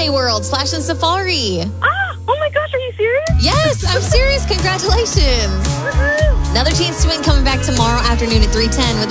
Disney World, Splash and Safari. Oh my gosh, are you serious? Yes, I'm serious. Congratulations. Woohoo! Another chance to win coming back tomorrow afternoon at 3:10 with